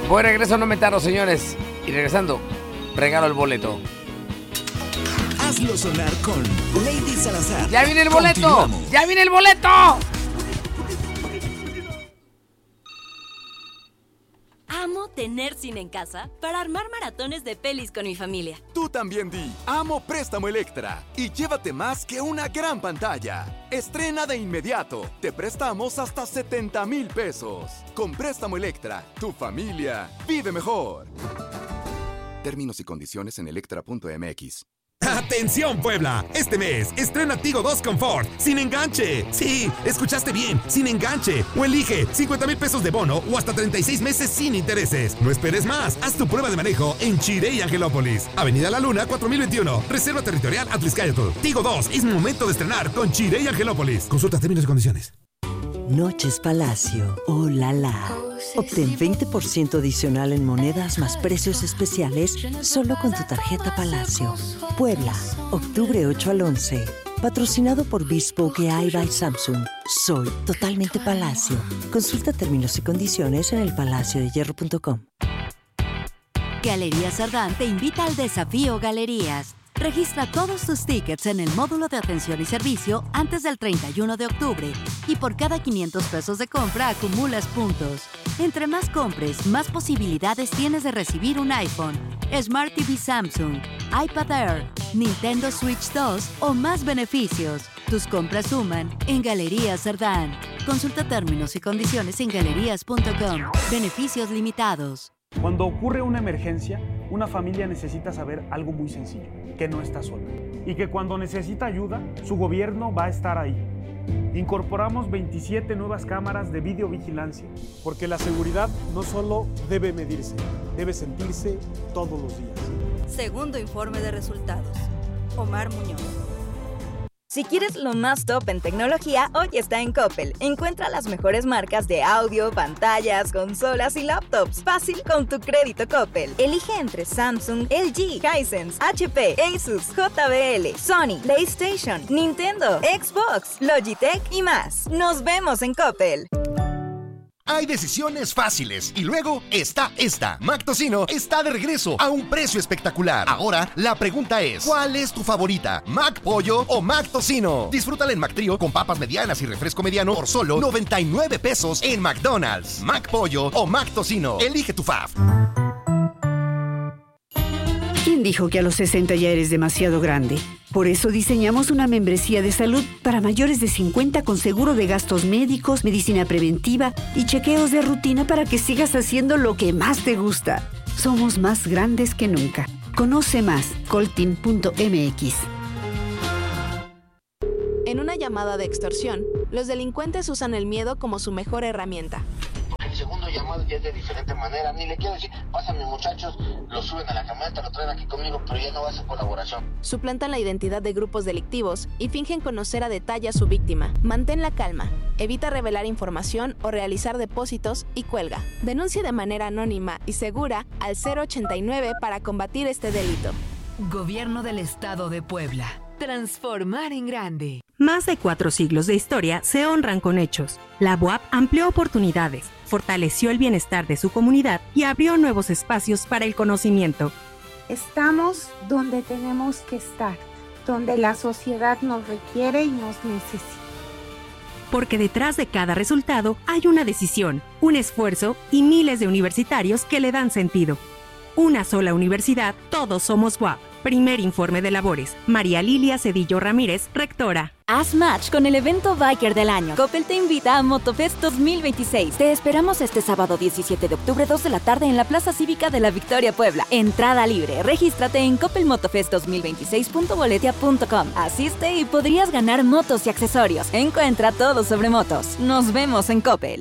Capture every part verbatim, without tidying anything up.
Voy regreso, no me tardo, señores. Y regresando, regalo el boleto. Hazlo sonar con Lady Salazar. ¡Ya viene el boleto! ¡Ya viene el boleto! Amo tener cine en casa para armar maratones de pelis con mi familia. Tú también di, amo Préstamo Electra y llévate más que una gran pantalla. Estrena de inmediato. Te prestamos hasta setenta mil pesos. Con Préstamo Electra, tu familia vive mejor. Términos y condiciones en electra punto m x. ¡Atención, Puebla! Este mes, estrena Tigo dos Confort, sin enganche. Sí, escuchaste bien, sin enganche. O elige cincuenta mil pesos de bono o hasta treinta y seis meses sin intereses. No esperes más, haz tu prueba de manejo en Chiré y Angelópolis. Avenida La Luna, cuatro mil veintiuno. Reserva territorial Atliscayotl. Tigo dos, es momento de estrenar con Chiré y Angelópolis. Consulta términos y condiciones. Noches Palacio, oh la la. Obtén veinte por ciento adicional en monedas más precios especiales solo con tu tarjeta Palacio. Puebla, octubre ocho al once. Patrocinado por Bespoke A I by Samsung. Soy totalmente Palacio. Consulta términos y condiciones en el palacio de hierro punto com. Galerías Sardán te invita al Desafío Galerías. Registra todos tus tickets en el módulo de atención y servicio antes del treinta y uno de octubre y por cada quinientos pesos de compra acumulas puntos. Entre más compres, más posibilidades tienes de recibir un iPhone, Smart T V Samsung, iPad Air, Nintendo Switch dos o más beneficios. Tus compras suman en Galerías Sardán. Consulta términos y condiciones en galerías punto com. Beneficios limitados. Cuando ocurre una emergencia, una familia necesita saber algo muy sencillo, que no está sola y que cuando necesita ayuda, su gobierno va a estar ahí. Incorporamos veintisiete nuevas cámaras de videovigilancia, porque la seguridad no solo debe medirse, debe sentirse todos los días. Segundo informe de resultados. Omar Muñoz. Si quieres lo más top en tecnología, hoy está en Coppel. Encuentra las mejores marcas de audio, pantallas, consolas y laptops. Fácil con tu crédito Coppel. Elige entre Samsung, L G, Hisense, H P, Asus, J B L, Sony, PlayStation, Nintendo, Xbox, Logitech y más. Nos vemos en Coppel. Hay decisiones fáciles y luego está esta. Mac Tocino está de regreso a un precio espectacular. Ahora, la pregunta es, ¿cuál es tu favorita? ¿Mac Pollo o Mac Tocino? Disfrútala en Mac Trío con papas medianas y refresco mediano por solo noventa y nueve pesos en McDonald's. Mac Pollo o Mac Tocino. Elige tu fave. ¿Quién dijo que a los sesenta ya eres demasiado grande? Por eso diseñamos una membresía de salud para mayores de cincuenta con seguro de gastos médicos, medicina preventiva y chequeos de rutina para que sigas haciendo lo que más te gusta. Somos más grandes que nunca. Conoce más, coltin punto m x. En una llamada de extorsión, los delincuentes usan el miedo como su mejor herramienta. El segundo llamado ya es de diferente manera. Ni le quiero decir, pasan mis muchachos, lo suben a la camioneta, lo traen aquí conmigo, pero ya no va a ser colaboración. Suplantan la identidad de grupos delictivos y fingen conocer a detalle a su víctima. Mantén la calma, evita revelar información o realizar depósitos y cuelga. Denuncia de manera anónima y segura al cero ochenta y nueve para combatir este delito. Gobierno del Estado de Puebla. Transformar en grande. Más de cuatro siglos de historia se honran con hechos. La B U A P amplió oportunidades, fortaleció el bienestar de su comunidad y abrió nuevos espacios para el conocimiento. Estamos donde tenemos que estar, donde la sociedad nos requiere y nos necesita. Porque detrás de cada resultado hay una decisión, un esfuerzo y miles de universitarios que le dan sentido. Una sola universidad, todos somos B U A P. Primer informe de labores. María Lilia Cedillo Ramírez, rectora. Haz match con el evento Biker del año. Coppel te invita a Motofest dos mil veintiséis. Te esperamos este sábado diecisiete de octubre, dos de la tarde en la Plaza Cívica de la Victoria, Puebla. Entrada libre. Regístrate en coppel motofest dos mil veintiséis punto boletia punto com. Asiste y podrías ganar motos y accesorios. Encuentra todo sobre motos. Nos vemos en Coppel.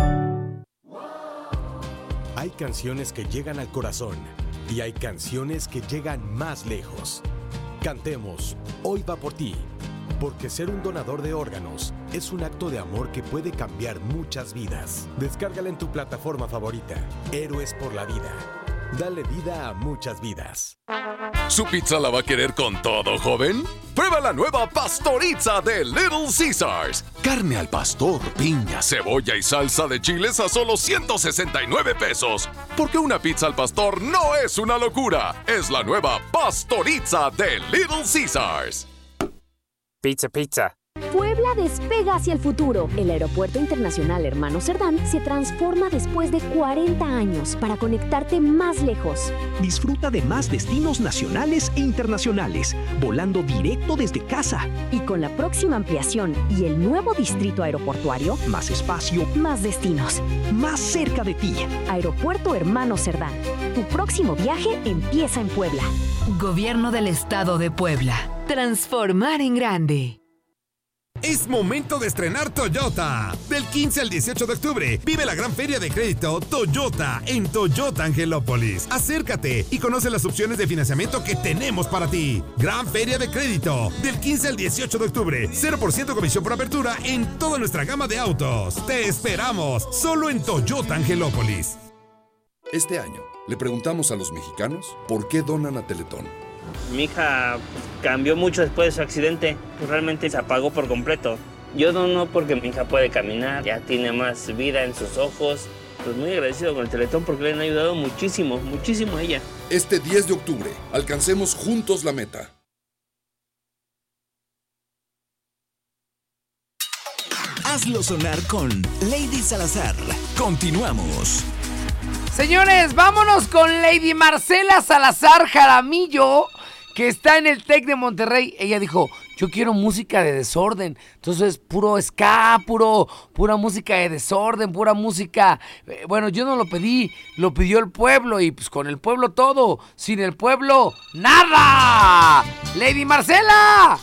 Hay canciones que llegan al corazón y hay canciones que llegan más lejos. Cantemos Hoy va por ti, porque ser un donador de órganos es un acto de amor que puede cambiar muchas vidas. Descárgala en tu plataforma favorita. Héroes por la Vida. Dale vida a muchas vidas. ¿Su pizza la va a querer con todo, joven? Prueba la nueva Pastorizza de Little Caesars. Carne al pastor, piña, cebolla y salsa de chiles a solo ciento sesenta y nueve pesos. Porque una pizza al pastor no es una locura. Es la nueva Pastorizza de Little Caesars. Pizza, pizza. Puebla despega hacia el futuro. El Aeropuerto Internacional Hermano Cerdán se transforma después de cuarenta años para conectarte más lejos. Disfruta de más destinos nacionales e internacionales, volando directo desde casa. Y con la próxima ampliación y el nuevo distrito aeroportuario, más espacio, más destinos, más cerca de ti. Aeropuerto Hermano Cerdán. Tu próximo viaje empieza en Puebla. Gobierno del Estado de Puebla. Transformar en grande. Es momento de estrenar Toyota. Del quince al dieciocho de octubre, vive la gran feria de crédito Toyota en Toyota Angelópolis. Acércate y conoce las opciones de financiamiento que tenemos para ti. Gran feria de crédito. Del quince al dieciocho de octubre, cero por ciento comisión por apertura en toda nuestra gama de autos. Te esperamos, solo en Toyota Angelópolis. Este año, le preguntamos a los mexicanos por qué donan a Teletón. Mi hija cambió mucho después de su accidente, pues realmente se apagó por completo. Yo dono porque mi hija puede caminar, ya tiene más vida en sus ojos. Pues muy agradecido con el Teletón porque le han ayudado muchísimo, muchísimo a ella. Este diez de octubre, alcancemos juntos la meta. Hazlo sonar con Lady Salazar. Continuamos. Señores, vámonos con Lady Marcela Salazar Jaramillo, que está en el TEC de Monterrey. Ella dijo, yo quiero música de desorden. Entonces, puro ska, puro, pura música de desorden, pura música... Eh, bueno, yo no lo pedí, lo pidió el pueblo. Y pues con el pueblo todo, sin el pueblo, ¡nada! ¡Lady Marcela!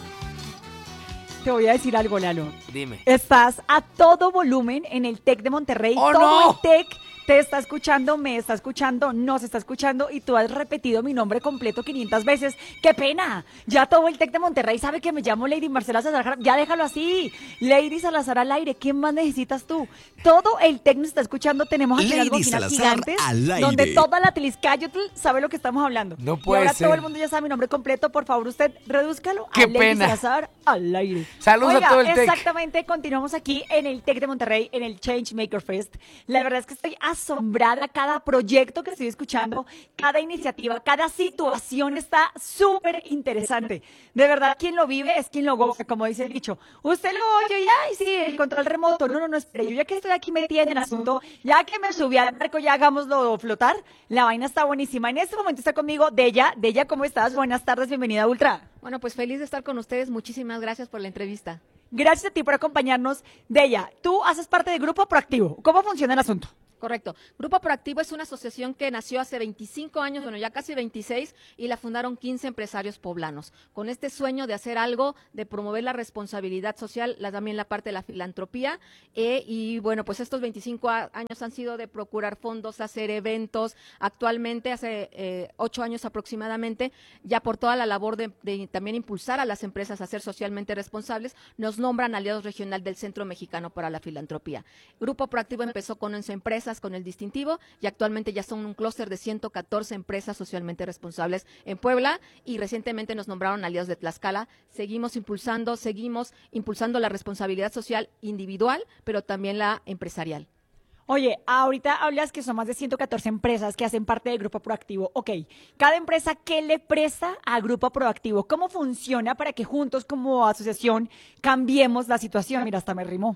Te voy a decir algo, Lalo. Dime. Estás a todo volumen en el TEC de Monterrey. ¡Oh, todo no! el TEC te está escuchando, me está escuchando, nos está escuchando y tú has repetido mi nombre completo quinientas veces. ¡Qué pena! Ya todo el TEC de Monterrey sabe que me llamo Lady Marcela Salazar. Ya déjalo así. Lady Salazar al aire. ¿Qué más necesitas tú? Todo el TEC nos está escuchando. Tenemos aquí las bocinas gigantes donde toda la Tliscayotl sabe lo que estamos hablando. No puede y ahora ser. todo el mundo ya sabe mi nombre completo. Por favor, usted redúzcalo ¡Qué a Lady pena! Salazar al aire. Saludos Oiga, a todo el TEC. Exactamente, continuamos aquí en el TEC de Monterrey, en el Changemaker Fest. La verdad es que estoy asombrada. Cada proyecto que estoy escuchando, cada iniciativa, cada situación está súper interesante. De verdad, quien lo vive es quien lo goza, como dice el dicho. Usted lo oye y, ay, sí, el control remoto. No, no, no, espere. Yo ya que estoy aquí metida en el asunto, ya que me subí al barco, ya hagámoslo flotar. La vaina está buenísima. En este momento está conmigo Deya. Deya, ¿cómo estás? Buenas tardes, bienvenida a Ultra. Bueno, pues feliz de estar con ustedes. Muchísimas gracias por la entrevista. Gracias a ti por acompañarnos. Deya, tú haces parte del Grupo Proactivo. ¿Cómo funciona el asunto? Correcto. Grupo Proactivo es una asociación que nació hace veinticinco años, bueno, ya casi veintiséis, y la fundaron quince empresarios poblanos, con este sueño de hacer algo, de promover la responsabilidad social, la, también la parte de la filantropía, eh, y bueno, pues estos veinticinco años han sido de procurar fondos, hacer eventos. Actualmente, hace eh, ocho años aproximadamente, ya por toda la labor de, de también impulsar a las empresas a ser socialmente responsables, nos nombran aliados regional del Centro Mexicano para la Filantropía. Grupo Proactivo empezó con once empresas, con el distintivo, y actualmente ya son un clúster de ciento catorce empresas socialmente responsables en Puebla, y recientemente nos nombraron aliados de Tlaxcala. Seguimos impulsando, seguimos impulsando la responsabilidad social individual, pero también la empresarial. Oye, ahorita hablas que son más de ciento catorce empresas que hacen parte del Grupo Proactivo. Ok, cada empresa, ¿qué le presta a Grupo Proactivo? ¿Cómo funciona para que juntos como asociación cambiemos la situación? Mira, hasta me rimó.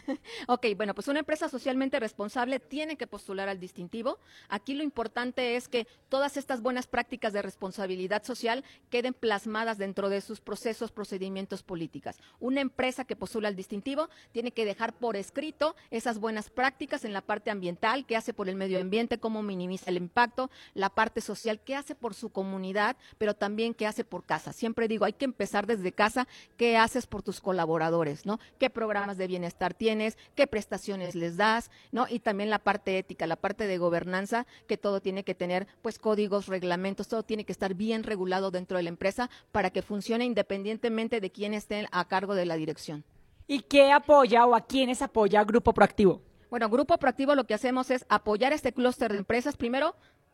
Ok, bueno, pues una empresa socialmente responsable tiene que postular al distintivo. Aquí lo importante es que todas estas buenas prácticas de responsabilidad social queden plasmadas dentro de sus procesos, procedimientos, políticas. Una empresa que postula al distintivo tiene que dejar por escrito esas buenas prácticas en la parte ambiental, qué hace por el medio ambiente, cómo minimiza el impacto, la parte social, qué hace por su comunidad, pero también qué hace por casa. Siempre digo, hay que empezar desde casa, qué haces por tus colaboradores, ¿no? ¿Qué programas de bienestar tienes, qué prestaciones les das, ¿no? Y también la parte ética, la parte de gobernanza, que todo tiene que tener pues códigos, reglamentos, todo tiene que estar bien regulado dentro de la empresa para que funcione independientemente de quién esté a cargo de la dirección. ¿Y qué apoya o a quiénes apoya Grupo Proactivo? Bueno, Grupo Proactivo lo que hacemos es apoyar este clúster de empresas, primero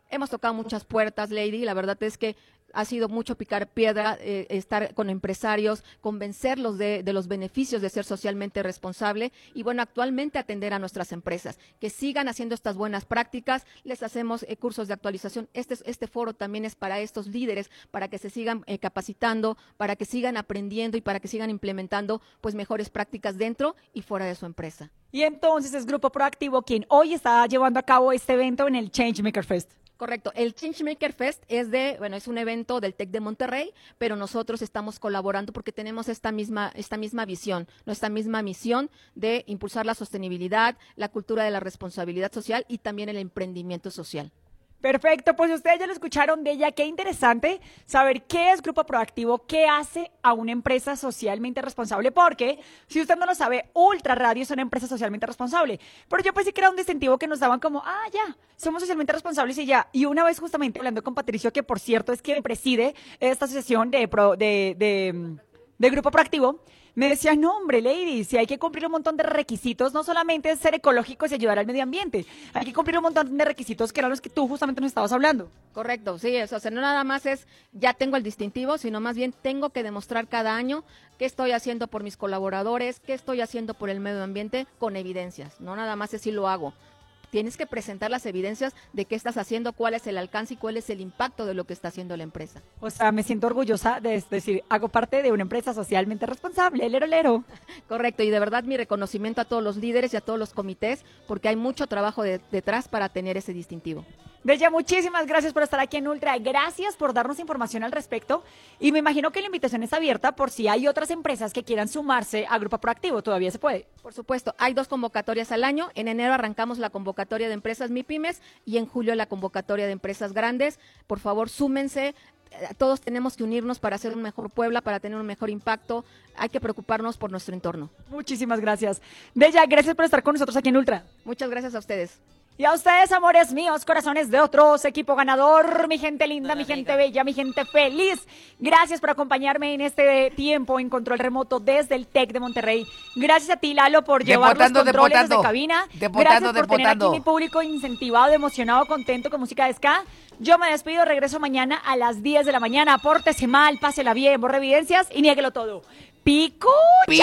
Hemos tocado muchas puertas, Lady, la verdad es que ha sido mucho picar piedra, eh, estar con empresarios, convencerlos de, de los beneficios de ser socialmente responsable y bueno, actualmente atender a nuestras empresas, que sigan haciendo estas buenas prácticas, les hacemos eh, cursos de actualización. Este, este foro también es para estos líderes, para que se sigan eh, capacitando, para que sigan aprendiendo y para que sigan implementando pues mejores prácticas dentro y fuera de su empresa. Y entonces es Grupo Proactivo quien hoy está llevando a cabo este evento en el Changemaker Fest. Correcto. El Changemaker Fest es de, bueno, es un evento del TEC de Monterrey, pero nosotros estamos colaborando porque tenemos esta misma, esta misma visión, nuestra misma misión de impulsar la sostenibilidad, la cultura de la responsabilidad social y también el emprendimiento social. Perfecto, pues ustedes ya lo escucharon de ella. Qué interesante saber qué es Grupo Proactivo, qué hace a una empresa socialmente responsable, porque si usted no lo sabe, Ultra Radio es una empresa socialmente responsable, pero yo pensé que era un distintivo que nos daban como, ah, ya, somos socialmente responsables y ya. Y una vez justamente hablando con Patricio, que por cierto es quien preside esta asociación de, pro, de, de, de Grupo Proactivo, me decía, no, hombre, Lady, si hay que cumplir un montón de requisitos, no solamente es ser ecológicos y ayudar al medio ambiente, hay que cumplir un montón de requisitos que eran los que tú justamente nos estabas hablando. Correcto, sí, eso, o sea, no nada más es, ya tengo el distintivo, sino más bien tengo que demostrar cada año qué estoy haciendo por mis colaboradores, qué estoy haciendo por el medio ambiente con evidencias, no nada más es si lo hago. Tienes que presentar las evidencias de qué estás haciendo, cuál es el alcance y cuál es el impacto de lo que está haciendo la empresa. O sea, me siento orgullosa de decir, hago parte de una empresa socialmente responsable, lero, lero. Correcto, y de verdad mi reconocimiento a todos los líderes y a todos los comités, porque hay mucho trabajo de, detrás para tener ese distintivo. Bella, muchísimas gracias por estar aquí en Ultra, gracias por darnos información al respecto y me imagino que la invitación es abierta por si hay otras empresas que quieran sumarse a Grupo Proactivo, todavía se puede. Por supuesto, hay dos convocatorias al año, en enero arrancamos la convocatoria de empresas MIPYMES y en julio la convocatoria de empresas grandes. Por favor, súmense, todos tenemos que unirnos para hacer un mejor Puebla, para tener un mejor impacto, hay que preocuparnos por nuestro entorno. Muchísimas gracias. Bella, gracias por estar con nosotros aquí en Ultra. Muchas gracias a ustedes. Y a ustedes, amores míos, corazones de otros, equipo ganador, mi gente linda, mi gente bella, mi gente feliz. Gracias por acompañarme en este tiempo en control remoto desde el TEC de Monterrey. Gracias a ti, Lalo, por llevar los controles desde cabina. Gracias por tener aquí mi público incentivado, emocionado, contento con música de ska. Yo me despido, regreso mañana a las diez de la mañana. Pórtese mal, pásela bien, borre evidencias y niéguelo todo. ¡Pico! ¡Pico!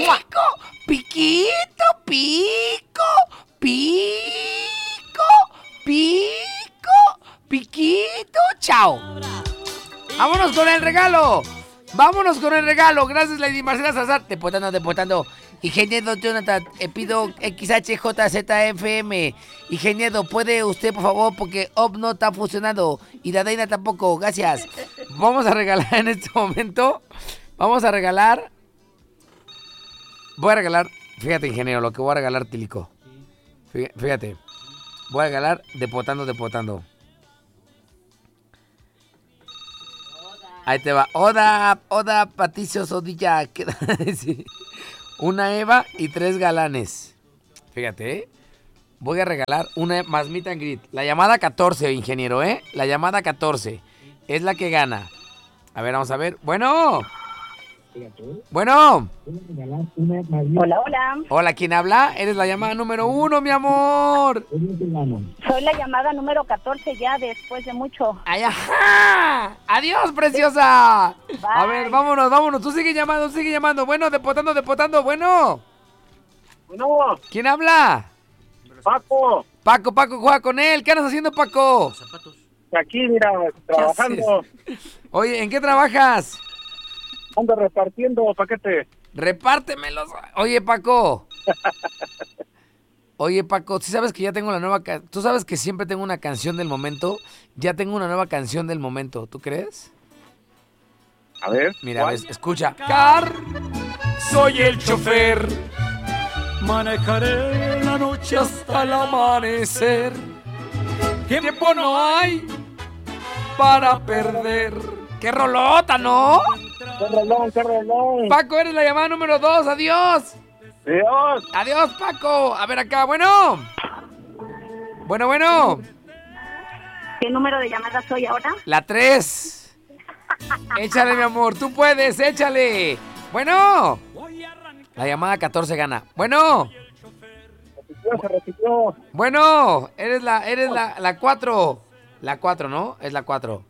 ¡Piquito! ¡Pico! ¡Pico! ¡Pico! ¡Piquito! ¡Chao! ¡Vámonos con el regalo! ¡Vámonos con el regalo! Gracias, Lady Marcela Salazar. Depotando, depotando. Ingeniero Jonathan, eh, pido X H J Z F M. Ingeniero, ¿puede usted, por favor? Porque O B no está funcionando. Y la Deina tampoco. Gracias. Vamos a regalar en este momento. Vamos a regalar. Voy a regalar. Fíjate, ingeniero, lo que voy a regalar, Tilico. Fíjate, voy a regalar depotando, depotando. Ahí te va. Oda, Oda, Patricio Sodilla. Sí. Una Eva y tres galanes. Fíjate, ¿eh? Voy a regalar una más meet and greet. La llamada catorce, ingeniero, ¿eh? La llamada catorce es la que gana. A ver, vamos a ver. Bueno. Bueno. Hola, hola. Hola, ¿quién habla? Eres la llamada número uno, mi amor. Soy la llamada número catorce ya después de mucho. ¡Ay, ajá! ¡Adiós, preciosa! Bye. A ver, vámonos, vámonos. Tú sigue llamando, sigue llamando. Bueno, depotando, depotando. Bueno. Bueno. ¿Quién habla? Paco. Paco, Paco, juega con él. ¿Qué andas haciendo, Paco? Aquí, mira, trabajando. Oye, ¿en qué trabajas? Ando repartiendo paquetes. Repártemelos. Oye, Paco. Oye, Paco, ¿sí sabes que ya tengo la nueva ca- Tú sabes que siempre tengo una canción del momento. Ya tengo una nueva canción del momento. ¿Tú crees? A ver. Mira, ves, escucha. Car, soy el chofer. Manejaré la noche hasta el amanecer. Tiempo no hay para perder. ¡Qué rolota, ¿no? ¡Qué rolón, qué rolón! Paco, eres la llamada número dos. ¡Adiós! ¡Adiós! ¡Adiós, Paco! A ver acá, bueno. Bueno, bueno. ¿Qué número de llamada soy ahora? La tres. Échale, mi amor. Tú puedes, échale. Bueno. La llamada catorce gana. Bueno. Se repitió, se repitió. Bueno, eres la, eres la, la cuatro. La cuatro, ¿no? Es la cuatro.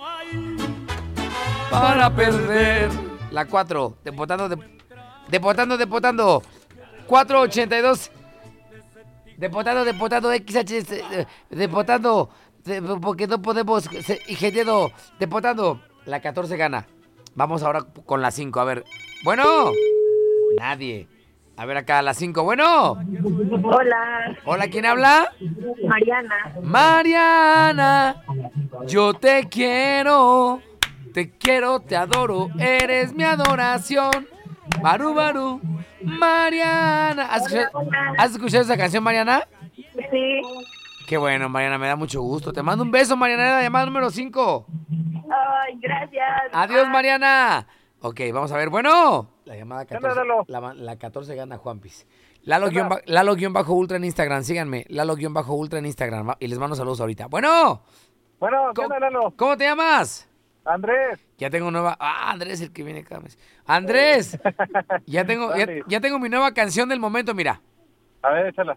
Para perder. La cuatro. Depotando, de, depotando, depotando. cuatro ochenta y dos. Depotando, depotando. X H. Depotando. De, porque no podemos. Ingeniero. Depotando. La catorce gana. Vamos ahora con la cinco. A ver. Bueno. Nadie. A ver acá, la cinco. Bueno. Hola. Hola, ¿quién habla? Mariana. Mariana. Yo te quiero. Te quiero, te adoro. Eres mi adoración. Baru, baru. Mariana. ¿Has escuchado, ¿Has escuchado esa canción, Mariana? Sí. Qué bueno, Mariana, me da mucho gusto. Te mando un beso, Mariana, era la llamada número cinco. Ay, gracias. Adiós, Mariana. Ok, vamos a ver. Bueno, la llamada catorce. La, la catorce gana Juanpis. Lalo-Ultra Lalo en Instagram, síganme. Lalo-Ultra en Instagram. Y les mando saludos ahorita. Bueno. Bueno, ¿qué onda, Lalo? ¿Cómo te llamas? Andrés. Ya tengo nueva... Ah, Andrés, el que viene cada mes. Andrés, ya tengo, ya, ya tengo mi nueva canción del momento, mira. A ver, échala.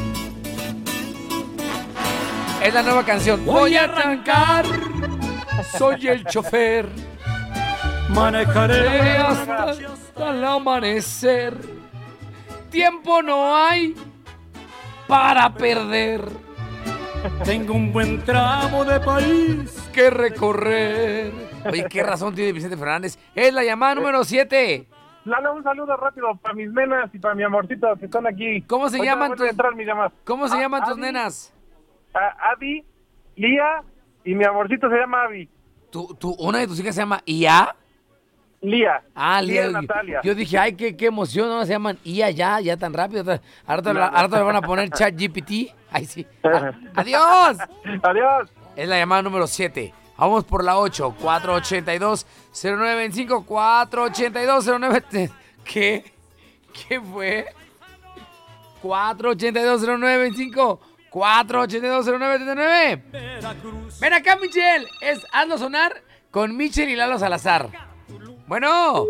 Es la nueva canción. Voy a arrancar. Soy el chofer. Manejaré hasta, hasta el amanecer. Tiempo no hay para perder. Tengo un buen tramo de país que recorrer. Oye, ¿qué razón tiene Vicente Fernández? Es la llamada número siete. Lalo, un saludo rápido para mis nenas y para mi amorcito que están aquí. ¿Cómo se Ahorita tus voy a entrar mis llamadas. ¿Cómo se Ah, llaman tus Adi, nenas? a- Adi, Lía y mi amorcito se llama Abby. ¿Tu, tu, una de tus hijas se llama Ia? Lía. Ah, Lía. Lía Natalia. Yo dije, ay, qué, qué emoción, ¿no? Se llaman Ia ya, ya tan rápido. Ahora te, ahora te le van a poner Chat G P T. Ay, sí. A- ¡Adiós! Adiós. Es la llamada número siete. Vamos por la ocho. cuatro ochenta y dos, cero nueve veinticinco. cuatro ochenta y dos, cero nueve. ¿Qué? ¿Qué fue? cuatro ochenta y dos, cero nueve veinticinco. cuatro ochenta y dos, cero nueve treinta y nueve. Ven acá, Michelle. Es Hazlo Sonar con Michelle y Lalo Salazar. Bueno.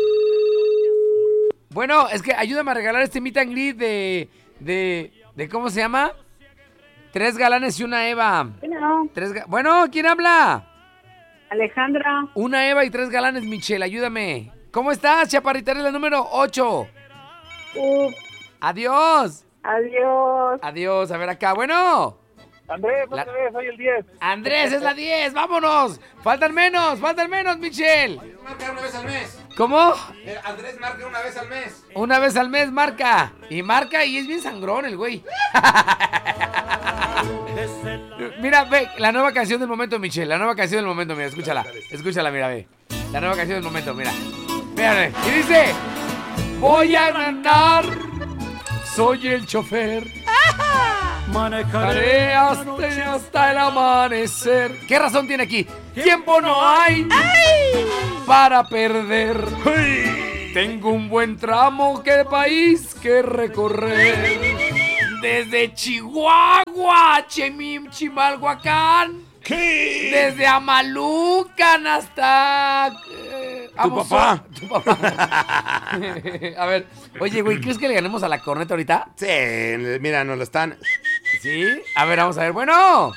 Bueno, es que ayúdame a regalar este meet and greet de, de, de ¿cómo se llama? Tres galanes y una Eva. Bueno. Tres ga- bueno, ¿quién habla? Alejandra. Una Eva y tres galanes, Michelle, ayúdame. ¿Cómo estás, chaparrita? Eres la número ocho. Uh, Adiós. Adiós. Adiós, a ver acá. Bueno. Andrés, La- otra vez, soy el diez. Andrés, es la diez, vámonos. Faltan menos, faltan menos, Michelle. Marca una vez al mes. ¿Cómo? Eh, Andrés marca una vez al mes. Una vez al mes marca. Y marca y es bien sangrón el güey. Mira, ve, la nueva canción del momento, Michelle. La nueva canción del momento, mira, escúchala. Escúchala, mira, ve. La nueva canción del momento, mira. Véanle. Y dice: voy a ganar. Soy el chofer. Manejaré hasta, hasta el amanecer. ¿Qué razón tiene aquí? Tiempo no hay para perder. Tengo un buen tramo que de país que recorrer. Desde Chihuahua, Chemim, Chimalhuacán. Desde Amalucan hasta... eh, Tu vamos, papá. Tu papá. A ver, oye, güey, ¿crees que le ganemos a la corneta ahorita? Sí, mira, nos lo están. ¿Sí? A ver, vamos a ver. Bueno.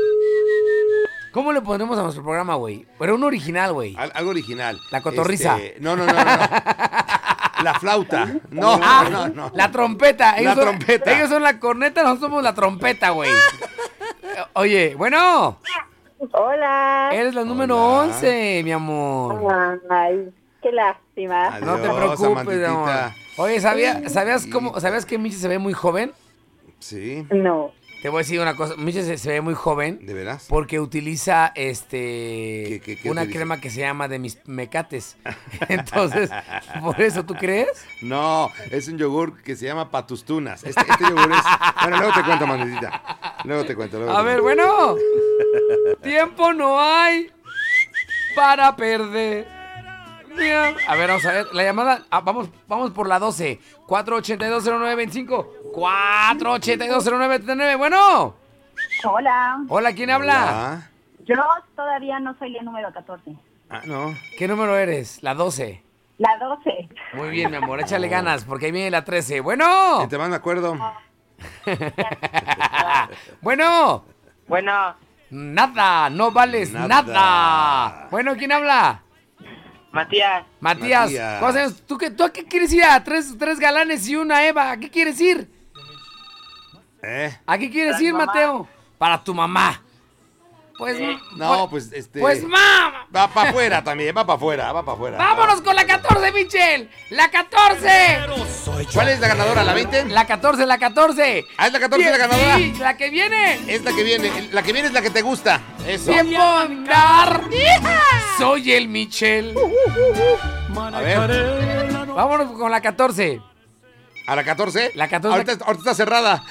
¿Cómo le pondremos a nuestro programa, güey? Pero un original, güey. Al- algo original. La cotorriza. Este, no, no, no, no. no. La flauta. No, Ah, no, no. La trompeta. Ellos La son, trompeta. Ellos son la corneta, nosotros somos la trompeta, güey. Oye, bueno. Hola. Eres la número once, mi amor. Ay, qué lástima. No te Adiós, preocupes, mi amor. Amanditita. Oye, ¿sabía, ¿sabías cómo, ¿sabías que Michi se ve muy joven? Sí. No. Te voy a decir una cosa, Michi se, se ve muy joven. ¿De veras? Porque utiliza este ¿Qué, qué una utiliza? crema que se llama de mis mecates. Entonces, ¿por eso tú crees? No, es un yogur que se llama patustunas. Este, este yogur es... Bueno, luego te cuento, Amanditita. Luego te cuento. Luego A te ver, cuento. bueno. Tiempo no hay para perder. A ver, vamos a ver. La llamada. Ah, vamos, vamos por la doce. cuatro ochenta y dos, cero nueve veinticinco. cuatro ochenta y dos, cero nueve treinta y nueve. Bueno. Hola. Hola, ¿quién habla? Hola. Yo todavía no soy la número catorce. Ah, no. ¿Qué número eres? La doce. La doce. Muy bien, mi amor. Échale ganas porque ahí viene la trece. Bueno. Te más me acuerdo. Bueno. Bueno, Nada, no vales nada. nada. Bueno, ¿quién habla? Matías. Matías, Matías. ¿cuántos años? ¿Tú, qué, ¿Tú a qué quieres ir? A tres, tres galanes y una Eva. ¿A qué quieres ir? ¿Eh? ¿A qué quieres Para ir, mi mamá. Mateo? Para tu mamá. Pues, Sí. No, pues este. Pues mamá. Va para afuera también, va para afuera, va para afuera. Vámonos con la catorce, Michel. La catorce. ¿Cuál es la ganadora? ¿La veinte? La catorce, la catorce. Ah, es la catorce la ganadora. Sí, la que viene. Es la que viene. La que viene es la que te gusta. Eso. Tiempo a andar. Soy el Michel. A ver. Vámonos con la catorce. ¿A la catorce? La catorce. Ahorita, ahorita está cerrada.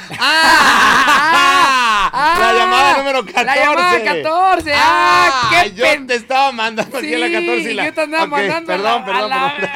¡Ah! Ah, la llamada número catorce. La llamada catorce. ¡Ah! ¡Qué yo pen... te estaba mandando Sí, aquí a la catorce y la... yo te andaba Ok, mandando perdón, a la... perdón, a perdón.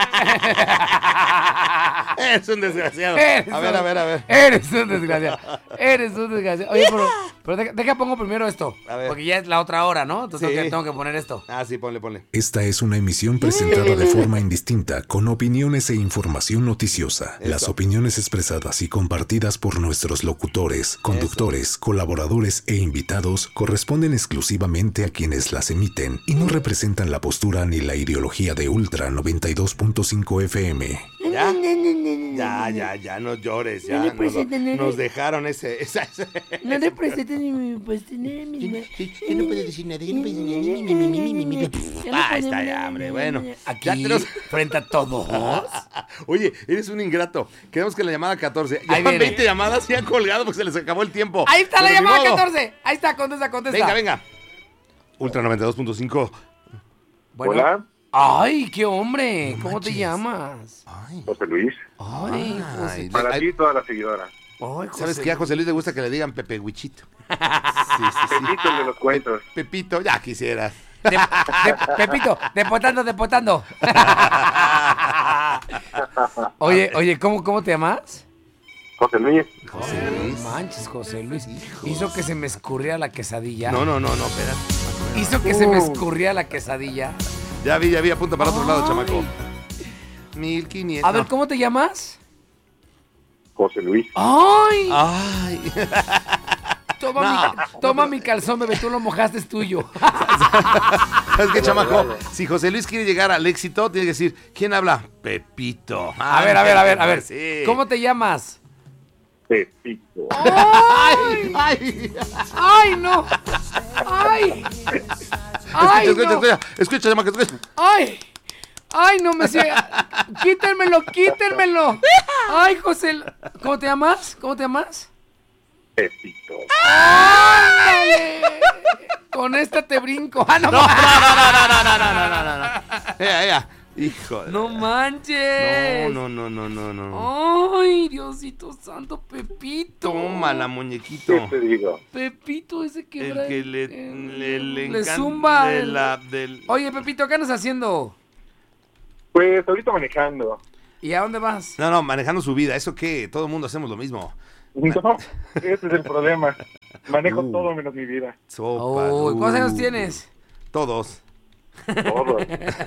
Eres un desgraciado. Eres a ver, un- a ver, a ver. Eres un desgraciado. Eres un desgraciado. Oye, pero, pero deja, deja pongo primero esto. A ver. Porque ya es la otra hora, ¿no? Entonces Sí. tengo, que, tengo que poner esto. Ah, sí, ponle, ponle. Esta es una emisión presentada de forma indistinta, con opiniones e información noticiosa. Eso. Las opiniones expresadas y compartidas por nuestros locutores, conductores, colaboradores e invitados corresponden exclusivamente a quienes las emiten y no representan la postura ni la ideología de Ultra noventa y dos punto cinco F M. ¿Ya? Ya, ya, ya, no llores, ya. No le Nos, presenten, no le- nos dejaron ese... esa- ese- No te presentes ni mi pues tener mi. Yo no puedo decir nada, yo no puedo decir nada. Ah, está ya, hombre, bueno. Aquí, Ya tenemos- frente a todos. Oye, eres un ingrato. Quedamos que la llamada catorce. Ahí Llevan viene. veinte llamadas y han colgado porque se les acabó el tiempo. Ahí está la Pero ni llamada modo. catorce. Ahí está, contesta, contesta. Venga, venga. Ultra noventa y dos punto cinco. Bueno. Hola. Ay, qué hombre. ¿Cómo te llamas? José Luis. Ay, José. Ay, Para ay, ti y toda la seguidora. Ay, ¿Sabes José. qué? A José Luis le gusta que le digan Pepe Huichito. Sí, sí, sí. Pepito el de los cuentos. Pepito, ya quisieras. De- de- Pepito, depotando, depotando. Oye, oye, ¿cómo, cómo te llamas? José Luis. José Luis. No manches, José Luis. Hizo que se me escurría la quesadilla. No, no, no, no, espera. Hizo que se me escurría la quesadilla. Ya vi, ya vi, apunta para otro lado, Ay. chamaco. mil quinientos. A ver, no. ¿cómo te llamas? José Luis. ¡Ay! Ay. Toma, No. mi, toma mi calzón, bebé, tú lo mojaste, es tuyo. ¿Sabes qué, chamaco? Si José Luis quiere llegar al éxito, tiene que decir, ¿quién habla? Pepito. A ver, a ver, a ver, a ver. Sí. ¿Cómo te llamas? Pepito. ¡Ay! Ay. ¡Ay, no! ¡Ay! ¡Ay, Escucha, no! escucha, escucha, chamaco, escucha. ¡Ay! ¡Ay, no me sé! ¡Quítenmelo, quítenmelo! ¡Ay, José! ¿Cómo te llamas? ¿Cómo te llamas? Pepito. ¡Ándale! Con esta te brinco. ¡Ah, no! No, no, no, no, no, no, no, no, no, no. Ea, ea. Hijo de... ¡No manches! No, no, no, no, no, no. ¡Ay, Diosito santo, Pepito! Tómala, muñequito. ¿Qué te digo? Pepito ese que... El que le, el- le, le, le encanta zumba de el- la, del... Oye, Pepito, ¿qué andas haciendo? Pues ahorita manejando. ¿Y a dónde vas? No, no, manejando su vida. ¿Eso qué? Todo el mundo hacemos lo mismo. No, ese es el problema. Manejo Uh. todo menos mi vida. Sopa, Uy, ¿cuántos años uh. tienes? Todos. Todo.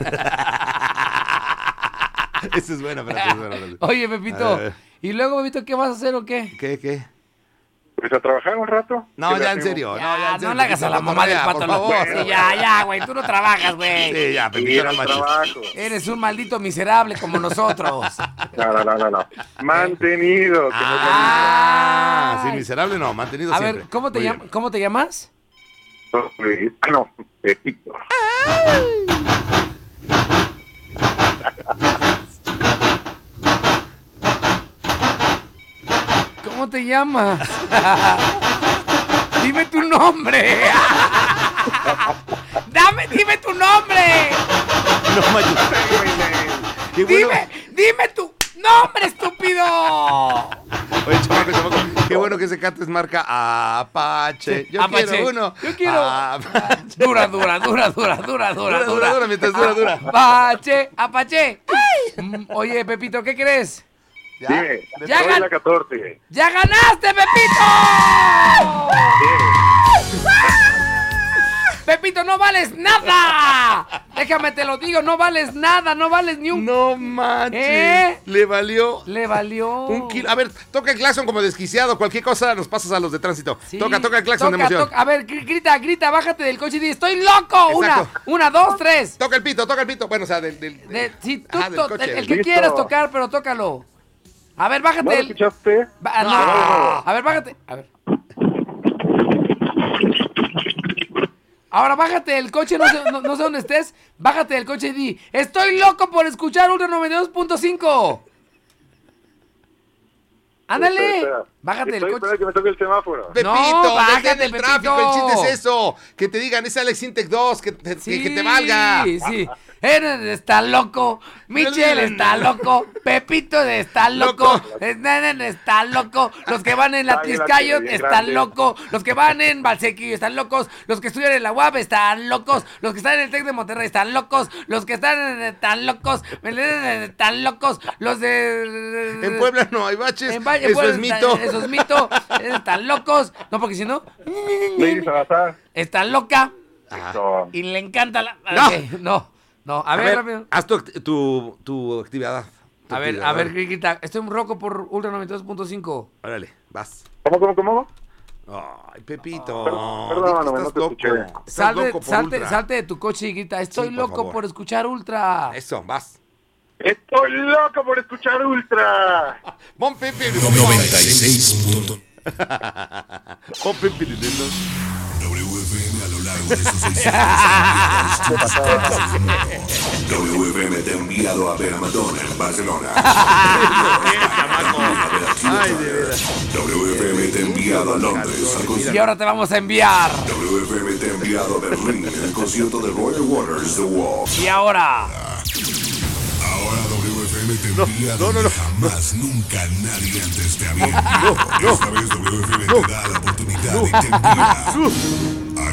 Esa es buena, pero es buena. frase. Oye, Pepito, Eh. ¿y luego, Pepito, qué vas a hacer o qué? ¿Qué, qué? Pues a trabajar un rato. No, ¿Qué ya le en hacemos? serio. Ya, no, ya en no serio, le hagas a la Pepito, mamá del cotorrea, pato. por la- favor. Sí, ya, ya, güey, tú no trabajas, güey. Sí, ya, Sí, Pepito, no el manches. trabajo. Eres un maldito miserable como nosotros. No, no, no, no, no. Mantenido. Que no es lo Ah, sí, Ay. miserable no, mantenido A siempre. ver, ¿cómo te, Muy llam- bien. ¿cómo te llamas? mismo. Luis. Ah, no, Pepito. ¿Cómo te llamas? Dime tu nombre. Dame, dime tu nombre. No, manches. Qué bueno. Dime, dime tu nombre, estúpido. Oye, chamaco, chamaco, qué bueno que ese cat es marca Apache. Yo Apache. quiero uno. Yo quiero. Apache. Dura, dura, dura, dura, dura, dura, Dura, dura, dura, mientras dura, dura. Apache, Apache. Mm, Oye, Pepito, ¿qué crees? ¿Ya? Dime, Ya soy gan- la catorce. ¡Ya ganaste, Pepito! Pepito, no vales nada. Déjame te lo digo, no vales nada, no vales ni un... No manches. ¿Eh? Le valió. Le valió. Un kilo. A ver, toca el claxon como desquiciado. Cualquier cosa nos pasas a los de tránsito. Sí. Toca, toca el claxon Toca, de emoción. toca. A ver, gr- grita, grita, bájate del coche y di, ¡estoy loco! Una, Exacto. una, dos, tres. Toca el pito, toca el pito. Bueno, o sea, del... del, De- sí, tú, Ajá, del to- coche. el, el que Listo. quieras tocar, pero tócalo. A ver, bájate. ¿No lo el- escuchaste? Ba- no. No. A ver, bájate. A ver. Ahora bájate del coche, no sé, no, no sé dónde estés. Bájate del coche y di, estoy loco por escuchar Ultra noventa y dos punto cinco. Ándale. Espera, espera. Bájate del Estoy coche. esperando que me toque el semáforo. Pepito, No, bájate, detén el Pepito. tráfico, el chiste es eso. Que te digan, es Alex Intec dos, que te, que- que te valga. Sí, sí. Eres está loco. Michelle está loco. Pepito está loco. Nenen está loco. Los que van en la Águila Tizcayo tiene están grande. locos. Los que van en Valsequillo están locos. Los que estudian en la U A P están locos. Los que están en el Tec de Monterrey están locos. Los que están en están locos. Están locos. Los de En Puebla no hay baches. en Valle, Eso Puebla, es mito. está- Eso es mito. Están locos. No, porque si no, Lady Salazar. está loca. Eso. Y le encanta la. No. Ok, no. No, a, A ver, ver, rápido. haz tu, act- tu, tu actividad. Tu A ver, actividad, a ver, grita. Estoy un roco por Ultra noventa y dos punto cinco. Órale, vas. ¿Cómo, cómo, cómo? Ay, Pepito. Perdón, di que perdóname, estás no te loco. escuché. Estás Salte, loco por salte, Ultra. salte de tu coche y grita. Estoy Sí, por loco favor. por escuchar Ultra. Eso, vas. Estoy loco por escuchar Ultra. Pon Pepe. noventa y seis. Pon Pepe. W F M a lo largo de sus seis años. W F M te ha enviado a ver a Madonna en Barcelona. Ay, de veras. W F M te ha enviado a Londres al Y concierto. ahora te vamos a enviar. W F M te ha enviado a Berlín en el concierto de Roger Waters The Wall. Y ahora. Ahora W F M te envía no, no, donde no. jamás nunca nadie antes te había enviado. Esta vez W F M te da la oportunidad y te envía.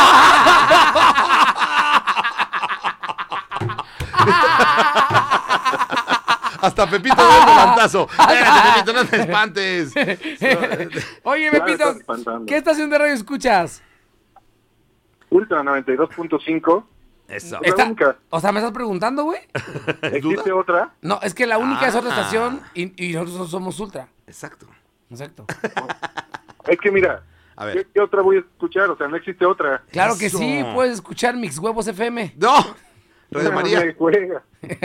Hasta Pepito da el volantazo. Espérate, Pepito, no te espantes. Oye, Ya me Pepito, estás espantando. ¿qué estación de radio escuchas? Ultra noventa y dos punto cinco. Eso. Es la Está- única. O sea, ¿me estás preguntando, güey? ¿Existe otra? No, es que la única es otra Ah. estación y, y nosotros somos Ultra. Exacto. Exacto. Es que mira, A ¿qué, ver. qué otra voy a escuchar? O sea, no existe otra. Claro que Eso. sí, puedes escuchar Mix Huevos F M. No. Radio María. Me juega.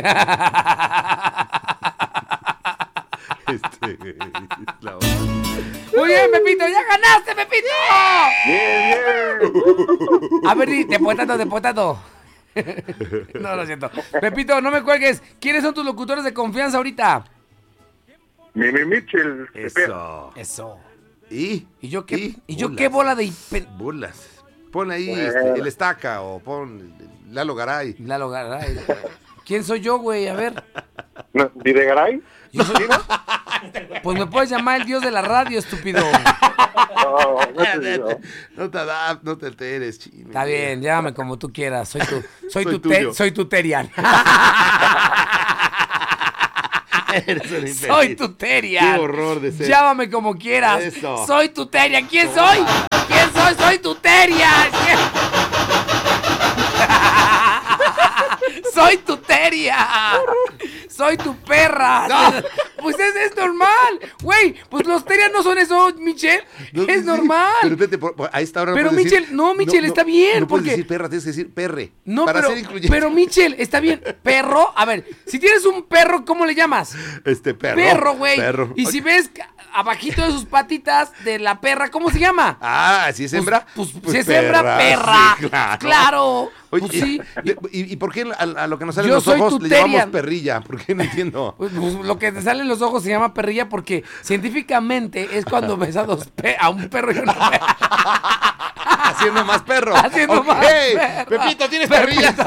Este, la otra. Muy bien, Pepito, ya ganaste, Pepito. Bien, bien. A ver, di, de potato, de potato. No, lo siento. Pepito, no me cuelgues. ¿Quiénes son tus locutores de confianza ahorita? Mimi Mitchell. Eso. Eso. ¿Y? ¿Y yo qué, ¿Y? ¿y yo Burlas. qué bola de... hiper- Burlas. Pon ahí Bueno. este, el estaca o pon Lalo Garay. Lalo Garay. ¿Quién soy yo, güey? A ver. No, ¿Videgaray? Yo soy- Pues me puedes llamar el dios de la radio, estúpido. No, no te digo. No te da, no te alteres, chino. Está bien, llámame como tú quieras. Soy tu, soy Soy tu, tuyo. te- soy tu Terian. Eres un imbécil. Soy tu Terian. Qué horror de ser. Llámame como quieras. Eso. Soy tu Terian. ¿Quién soy? ¿Quién soy? Soy tu Terian. ¿Quién? Soy tu Terian. Soy tu perra. Pues es, es normal. Güey, pues los Terian no son eso, Michelle. No, es sí, normal. Pero espérate, por- por- a esta hora no Pero, puedes decir- Michelle, no, Michelle, está bien, No puedes porque- decir perra, tienes que decir perre. No, para pero, ser incluyente. pero Michelle, está bien. Perro, a ver, si tienes un perro, ¿cómo le llamas? Este perro. Perro, güey. Perro. Y si ves ca- abajito de sus patitas de la perra, ¿cómo se llama? Ah, si es hembra. Pues, pues si es hembra, perra. sí, claro. Claro. Oye, Pues sí. ¿y, y por qué a, a lo que nos salen Yo los soy ojos tu le llamamos Terian. perrilla? ¿Por qué no entiendo? Pues, pues, lo que te sale en los ojos se llama perrilla porque científicamente es cuando ves a dos pe- a un perro y una perra. Haciendo más perro. Haciendo Ok. más perro. Pepito, ¿tienes perrillas?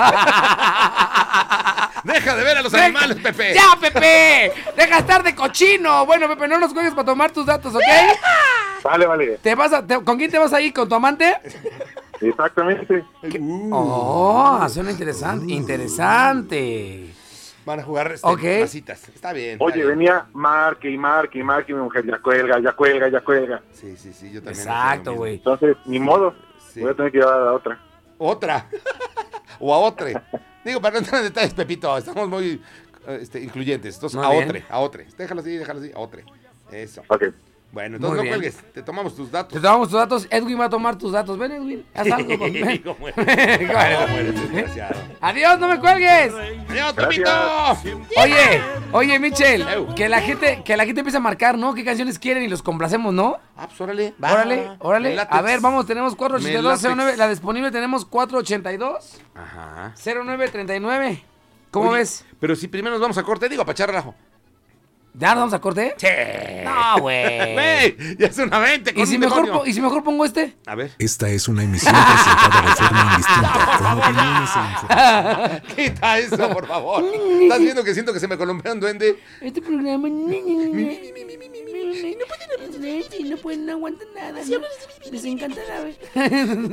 Deja de ver a los Deja- animales, Pepe. ¡Ya, Pepe! ¡Deja de estar de cochino! Bueno, Pepe, no nos juegues para tomar tus datos, ¿ok? Vale, vale. ¿Te vas a, te- ¿Con quién te vas a ir? ¿Con tu amante? Exactamente. Oh, suena interesante. Interesante. Van a jugar este, Ok. masitas. Está bien. está Oye, bien. venía marque y marque y marque y mi mujer ya cuelga, ya cuelga, ya cuelga. Sí, sí, sí, yo también. Exacto, güey. Entonces, ni modo. Sí. Voy a tener que llevar a la otra. Otra. O a otra. Digo, para no entrar en detalles, Pepito, estamos muy este, incluyentes. Entonces, Muy a bien. otra, a otra. Déjalo así, déjalo así, a otra. Eso. Ok. Bueno, entonces Muy no bien. cuelgues, te tomamos tus datos. Te tomamos tus datos. Edwin va a tomar tus datos. Ven, Edwin. Haz algo. con- ven. ¿Cómo eres? ¿Cómo eres, desgraciado? Adiós, no me cuelgues. Adiós, Pepito. Oye, oye, Michel, que la gente, que la gente empiece a marcar, ¿no? ¿Qué canciones quieren y los complacemos, no? Ah, pues órale. va. Órale, órale. Me lates. A ver, vamos, tenemos cuatro ochenta y dos Me cero nueve. lates. La disponible tenemos cuatro ochenta y dos Ajá. cero nueve treinta y nueve. ¿Cómo Oye, ves? Pero si primero nos vamos a corte, digo, para echar relajo. ¿Ya nos vamos a corte? Sí. No, güey. Güey, ya es una veinte con ¿Y si, un mejor demonio. po- ¿Y si mejor pongo este? A ver. Esta es una emisión presentada de forma indistinta, con opiniones e información. Quita eso, por favor. ¿Estás viendo que siento que se me columpió un duende? Este programa no pueden hablar y no pueden, no aguantan nada. ¿no? Les encanta la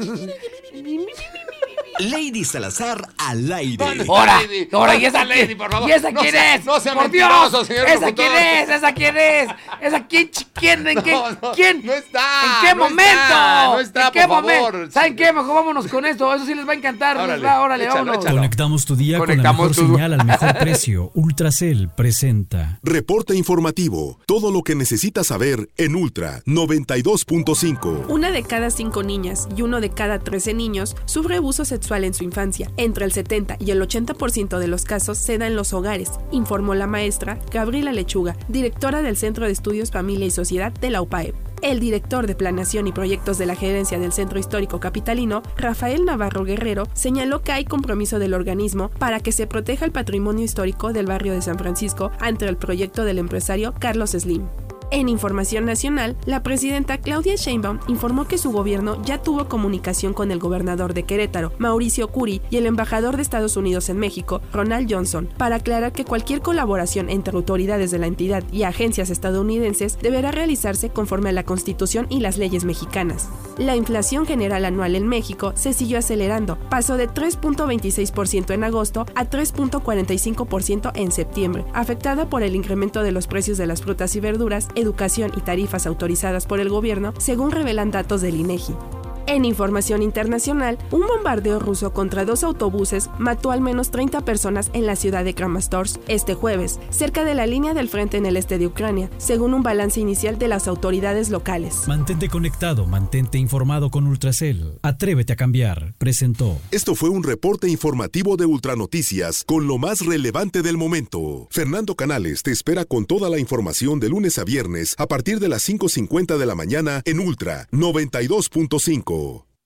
Lady Salazar al aire. ¡Ahora! Lady. ¡Ahora! ¿Y esa Lady, quién? por favor. ¿Y esa No quién sea- es? no sea ¡Por mentiroso, Dios! señor ¿Esa locutor. quién es? ¿Esa quién es? ¿Esa quién? ch- ¿Quién? ¿En qué? No, no, ¿Quién? no está, ¿En qué no momento? está, no está, ¿En qué por momento? favor. ¿Saben qué? Mejor vámonos con esto. Eso sí les va a encantar. Órale, les va, órale, échalo, vámonos. échalo. Conectamos tu día Conectamos con la tu- mejor señal al mejor precio. Ultracel presenta. Reporte informativo. Todo lo que necesitas saber en Ultra noventa y dos punto cinco. Una de cada cinco niñas y uno de cada trece niños sufre abuso sexual en su infancia. Entre el setenta y el ochenta por ciento de los casos se da en los hogares, informó la maestra Gabriela Lechuga, directora del Centro de Estudios Familia y Sociedad de la U P A E P. El director de Planeación y Proyectos de la Gerencia del Centro Histórico Capitalino, Rafael Navarro Guerrero, señaló que hay compromiso del organismo para que se proteja el patrimonio histórico del barrio de San Francisco ante el proyecto del empresario Carlos Slim. En información nacional, la presidenta Claudia Sheinbaum informó que su gobierno ya tuvo comunicación con el gobernador de Querétaro, Mauricio Curi, y el embajador de Estados Unidos en México, Ronald Johnson, para aclarar que cualquier colaboración entre autoridades de la entidad y agencias estadounidenses deberá realizarse conforme a la Constitución y las leyes mexicanas. La inflación general anual en México se siguió acelerando, pasó de tres punto veintiséis por ciento en agosto a tres punto cuarenta y cinco por ciento en septiembre, afectada por el incremento de los precios de las frutas y verduras, educación y tarifas autorizadas por el gobierno, según revelan datos del INEGI. En información internacional, un bombardeo ruso contra dos autobuses mató al menos treinta personas en la ciudad de Kramatorsk este jueves, cerca de la línea del frente en el este de Ucrania, según un balance inicial de las autoridades locales. Mantente conectado, mantente informado con Ultracel. Atrévete a cambiar. Presentó. Esto fue un reporte informativo de Ultranoticias con lo más relevante del momento. Fernando Canales te espera con toda la información de lunes a viernes a partir de las cinco cincuenta de la mañana en Ultra noventa y dos punto cinco.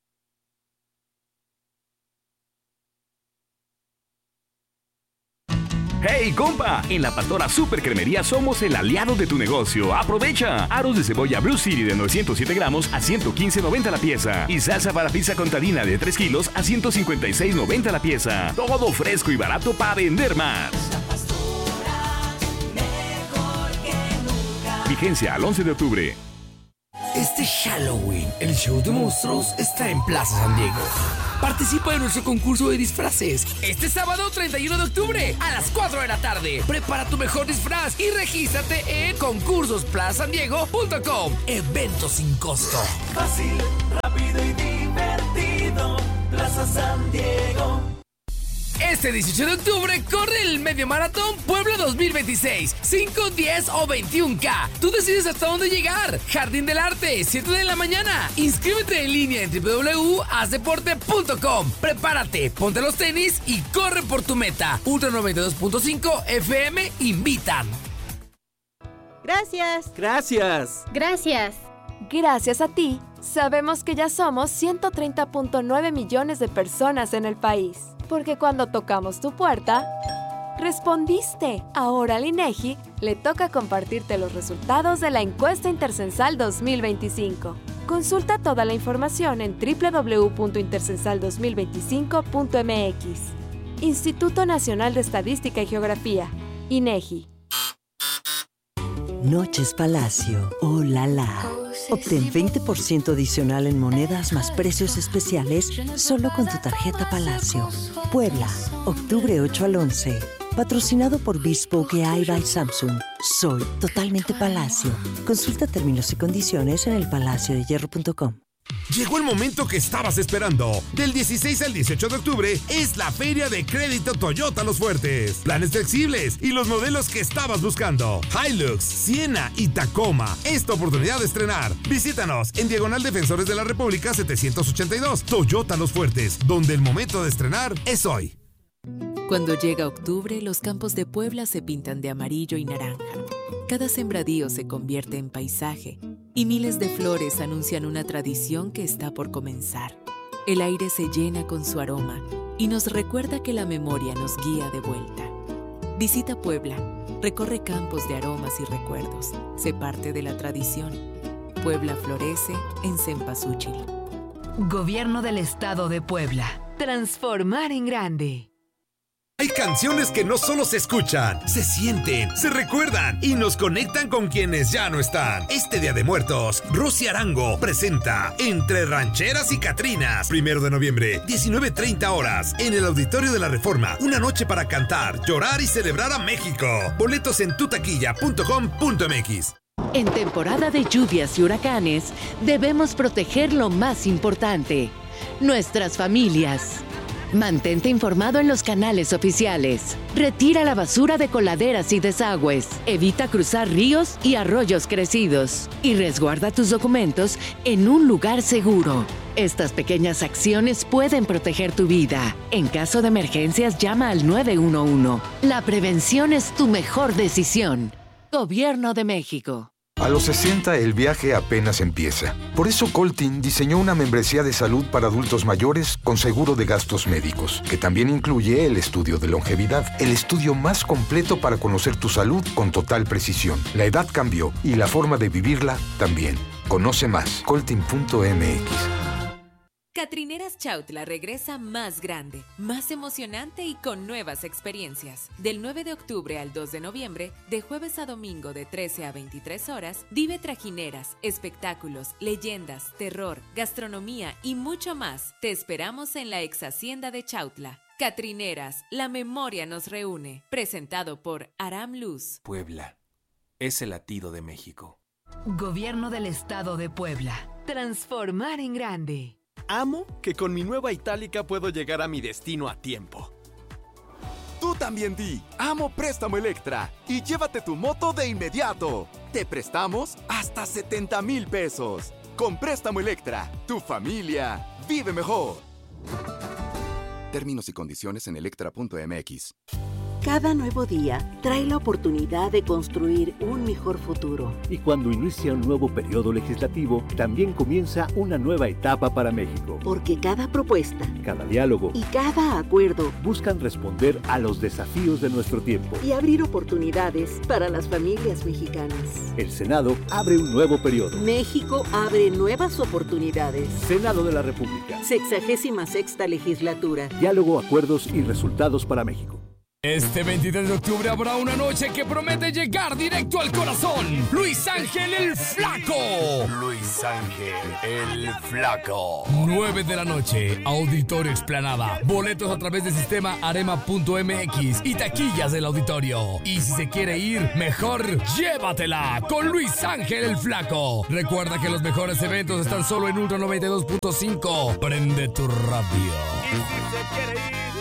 ¡Hey, compa! En La Pastora Super Cremería somos el aliado de tu negocio. ¡Aprovecha! Aros de cebolla Blue City de novecientos siete gramos a ciento quince noventa la pieza. Y salsa para pizza contadina de tres kilos a ciento cincuenta y seis noventa la pieza. Todo fresco y barato para vender más. Vigencia al once de octubre. Este Halloween, el show de monstruos está en Plaza San Diego. Participa en nuestro concurso de disfraces este sábado treinta y uno de octubre a las cuatro de la tarde. Prepara tu mejor disfraz y regístrate en concursos plaza san diego punto com. Evento sin costo. Fácil, rápido y divertido. Plaza San Diego. Este dieciocho de octubre corre el Medio Maratón Puebla dos mil veintiséis. cinco, diez o veintiuno K. Tú decides hasta dónde llegar. Jardín del Arte, siete de la mañana. Inscríbete en línea en doble u doble u doble u punto haz deporte punto com. Prepárate, ponte los tenis y corre por tu meta. Ultra noventa y dos punto cinco F M invitan. Gracias. Gracias. Gracias. Gracias a ti, sabemos que ya somos ciento treinta punto nueve millones de personas en el país. Porque cuando tocamos tu puerta, respondiste. Ahora al INEGI le toca compartirte los resultados de la encuesta intercensal dos mil veinticinco. Consulta toda la información en doble u doble u doble u punto intercensal dos mil veinticinco punto m x. Instituto Nacional de Estadística y Geografía, INEGI. Noches Palacio, oh la la. Obtén veinte por ciento adicional en monedas más precios especiales solo con tu tarjeta Palacio. Puebla, octubre ocho al once. Patrocinado por Bespoke A I by Samsung. Soy totalmente Palacio. Consulta términos y condiciones en el palacio de hierro punto com. Llegó el momento que estabas esperando. Del dieciséis al dieciocho de octubre es la Feria de Crédito Toyota Los Fuertes. Planes flexibles y los modelos que estabas buscando. Hilux, Siena y Tacoma. Es tu oportunidad de estrenar. Visítanos en Diagonal Defensores de la República setecientos ochenta y dos. Toyota Los Fuertes, donde el momento de estrenar es hoy. Cuando llega octubre, los campos de Puebla se pintan de amarillo y naranja. Cada sembradío se convierte en paisaje y miles de flores anuncian una tradición que está por comenzar. El aire se llena con su aroma y nos recuerda que la memoria nos guía de vuelta. Visita Puebla, recorre campos de aromas y recuerdos, sé parte de la tradición. Puebla florece en Cempasúchil. Gobierno del Estado de Puebla. Transformar en grande. Hay canciones que no solo se escuchan, se sienten, se recuerdan y nos conectan con quienes ya no están. Este Día de Muertos, Rosy Arango presenta Entre Rancheras y Catrinas. Primero de noviembre, diecinueve treinta horas, en el Auditorio de la Reforma. Una noche para cantar, llorar y celebrar a México. Boletos en tutaquilla punto com punto m x. En temporada de lluvias y huracanes, debemos proteger lo más importante, nuestras familias. Mantente informado en los canales oficiales. Retira la basura de coladeras y desagües. Evita cruzar ríos y arroyos crecidos. Y resguarda tus documentos en un lugar seguro. Estas pequeñas acciones pueden proteger tu vida. En caso de emergencias, llama al nueve uno uno. La prevención es tu mejor decisión. Gobierno de México. A los sesenta el viaje apenas empieza. Por eso Coltin diseñó una membresía de salud para adultos mayores con seguro de gastos médicos, que también incluye el estudio de longevidad, el estudio más completo para conocer tu salud con total precisión. La edad cambió y la forma de vivirla también. Conoce más, coltin punto m x. Catrineras Chautla regresa más grande, más emocionante y con nuevas experiencias. Del nueve de octubre al dos de noviembre, de jueves a domingo de trece a veintitrés horas, vive trajineras, espectáculos, leyendas, terror, gastronomía y mucho más. Te esperamos en la ex hacienda de Chautla. Catrineras, la memoria nos reúne. Presentado por Aram Luz. Puebla es el latido de México. Gobierno del Estado de Puebla. Transformar en grande. Amo que con mi nueva Itálica puedo llegar a mi destino a tiempo. Tú también di, amo Préstamo Electra y llévate tu moto de inmediato. Te prestamos hasta setenta mil pesos. Con Préstamo Electra, tu familia vive mejor. Términos y condiciones en electra punto m x. Cada nuevo día trae la oportunidad de construir un mejor futuro. Y cuando inicia un nuevo periodo legislativo, también comienza una nueva etapa para México. Porque cada propuesta, cada diálogo y cada acuerdo buscan responder a los desafíos de nuestro tiempo y abrir oportunidades para las familias mexicanas. El Senado abre un nuevo periodo. México abre nuevas oportunidades. Senado de la República. Sexagésima sexta legislatura. Diálogo, acuerdos y resultados para México. Este veintitrés de octubre habrá una noche que promete llegar directo al corazón. Luis Ángel el Flaco. Luis Ángel el Flaco. nueve de la noche, Auditorio Explanada. Boletos a través del sistema arema punto m x y taquillas del auditorio. Y si se quiere ir, mejor llévatela con Luis Ángel el Flaco. Recuerda que los mejores eventos están solo en Ultra noventa y dos punto cinco. Prende tu radio. Y si se quiere ir,